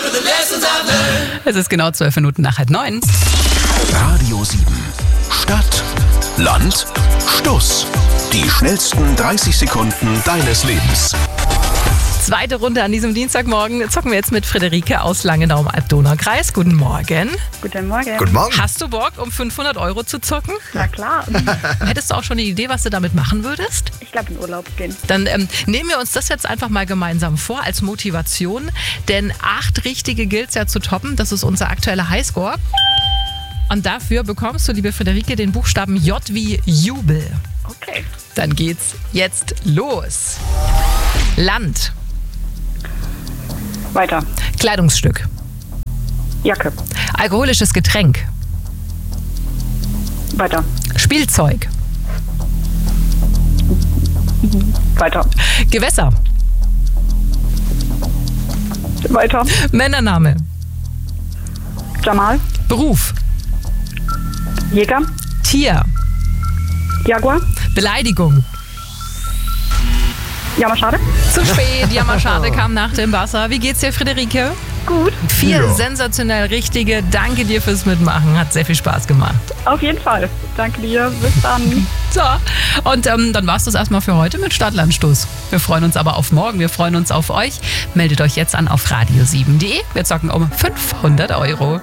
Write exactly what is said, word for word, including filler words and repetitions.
Es ist genau zwölf Minuten nach halb neun. Radio sieben. Stadt, Land, Stuss. Die schnellsten dreißig Sekunden deines Lebens. Zweite Runde an diesem Dienstagmorgen zocken wir jetzt mit Friederike aus Langenau im Alb-Donau-Kreis. Guten Morgen. Guten Morgen. Guten Morgen. Hast du Bock, um fünfhundert Euro zu zocken? Na klar. Hättest du auch schon eine Idee, was du damit machen würdest? Ich glaube, in Urlaub gehen. Dann ähm, nehmen wir uns das jetzt einfach mal gemeinsam vor als Motivation. Denn acht richtige gilt's ja zu toppen. Das ist unser aktueller Highscore. Und dafür bekommst du, liebe Friederike, den Buchstaben J wie Jubel. Okay. Dann geht's jetzt los. Land. Weiter. Kleidungsstück. Jacke. Alkoholisches Getränk. Weiter. Spielzeug. Weiter. Gewässer. Weiter. Männername. Jamal. Beruf. Jäger. Tier. Jaguar. Beleidigung. Jammerschade. Zu spät, Jammerschade kam nach dem Wasser. Wie geht's dir, Friederike? Gut. Vier Ja. sensationell richtige. Danke dir fürs Mitmachen. Hat sehr viel Spaß gemacht. Auf jeden Fall. Danke dir. Bis dann. So, und ähm, dann war's das erstmal für heute mit Stadtlandstoß. Wir freuen uns aber auf morgen. Wir freuen uns auf euch. Meldet euch jetzt an auf radio sieben punkt de. Wir zocken um fünfhundert Euro.